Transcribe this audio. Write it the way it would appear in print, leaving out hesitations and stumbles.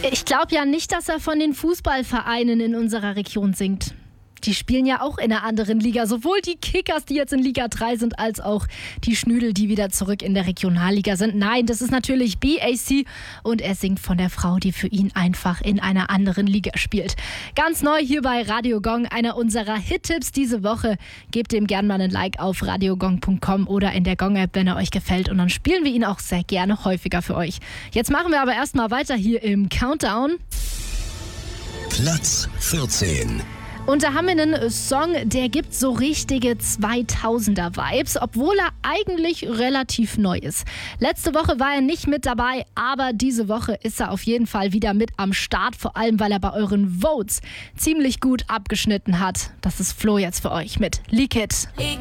Ich glaube ja nicht, dass er von den Fußballvereinen in unserer Region singt. Die spielen ja auch in einer anderen Liga. Sowohl die Kickers, die jetzt in Liga 3 sind, als auch die Schnüdel, die wieder zurück in der Regionalliga sind. Nein, das ist natürlich BAC und er singt von der Frau, die für ihn einfach in einer anderen Liga spielt. Ganz neu hier bei Radio Gong, einer unserer Hit-Tipps diese Woche. Gebt dem gern mal ein Like auf radiogong.com oder in der Gong-App, wenn er euch gefällt. Und dann spielen wir ihn auch sehr gerne häufiger für euch. Jetzt machen wir aber erstmal weiter hier im Countdown. Platz 14. Und da haben wir einen Song, der gibt so richtige 2000er-Vibes, obwohl er eigentlich relativ neu ist. Letzte Woche war er nicht mit dabei, aber diese Woche ist er auf jeden Fall wieder mit am Start, vor allem weil er bei euren Votes ziemlich gut abgeschnitten hat. Das ist Flo jetzt für euch mit Leak It.